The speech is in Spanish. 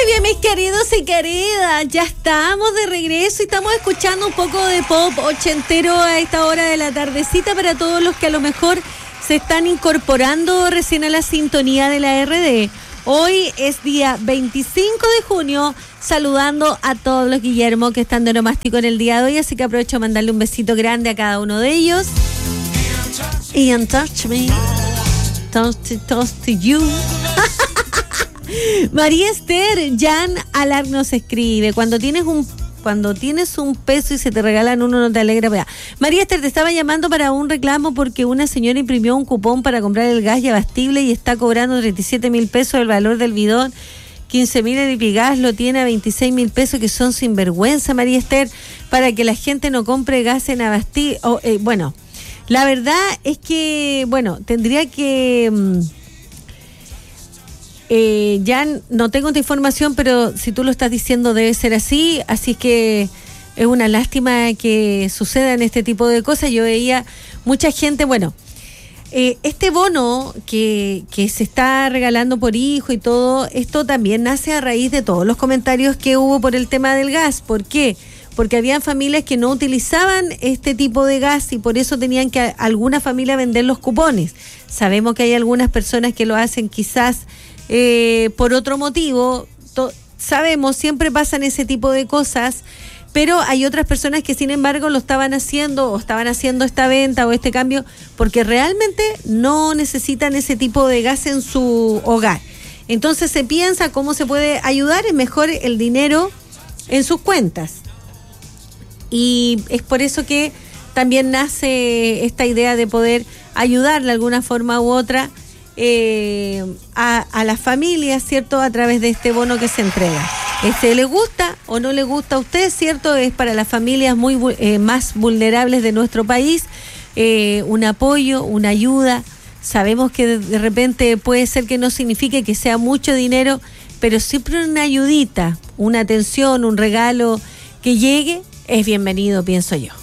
bien, mis queridos y queridas, ya estamos de regreso y estamos escuchando un poco de pop ochentero a esta hora de la tardecita para todos los que a lo mejor se están incorporando recién a la sintonía de la RD. Hoy es día 25 de junio, saludando a todos los Guillermo que están de onomástico en el día de hoy, así que aprovecho a mandarle un besito grande a cada uno de ellos. Ian, touch me, touch to you. María Esther Jan Alar nos escribe: cuando tienes un peso y se te regalan uno, no te alegra. María Esther, te estaba llamando para un reclamo porque una señora imprimió un cupón para comprar el gas y abastible y está cobrando 37,000 pesos el valor del bidón. 15,000 el Lipigas lo tiene a 26,000 pesos, que son sinvergüenza, María Esther, para que la gente no compre gas en abastible. Bueno, la verdad es que, tendría que... ya no tengo esta información, pero si tú lo estás diciendo debe ser así es que es una lástima que sucedan este tipo de cosas. Yo veía mucha gente, este bono que se está regalando por hijo y todo, esto también nace a raíz de todos los comentarios que hubo por el tema del gas. ¿Por qué? Porque habían familias que no utilizaban este tipo de gas y por eso tenían que alguna familia vender los cupones. Sabemos que hay algunas personas que lo hacen quizás por otro motivo, sabemos, siempre pasan ese tipo de cosas, pero hay otras personas que sin embargo lo estaban haciendo esta venta o este cambio porque realmente no necesitan ese tipo de gas en su hogar. Entonces se piensa cómo se puede ayudar, es mejor el dinero en sus cuentas. Y es por eso que también nace esta idea de poder ayudar de alguna forma u otra a las familias, ¿cierto? A través de este bono que se entrega. ¿Le gusta o no le gusta a usted, cierto? Es para las familias muy más vulnerables de nuestro país, un apoyo, una ayuda. Sabemos que de repente puede ser que no signifique que sea mucho dinero, pero siempre una ayudita, una atención, un regalo que llegue, es bienvenido, pienso yo.